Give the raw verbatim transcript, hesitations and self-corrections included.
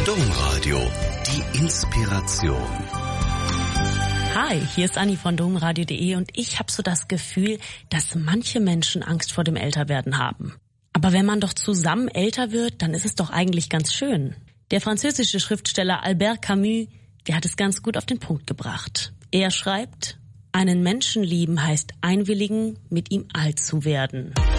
Domradio, die Inspiration. Hi, hier ist Anni von domradio punkt de und ich habe so das Gefühl, dass manche Menschen Angst vor dem Älterwerden haben. Aber wenn man doch zusammen älter wird, dann ist es doch eigentlich ganz schön. Der französische Schriftsteller Albert Camus, der hat es ganz gut auf den Punkt gebracht. Er schreibt: Einen Menschen lieben heißt einwilligen, mit ihm alt zu werden.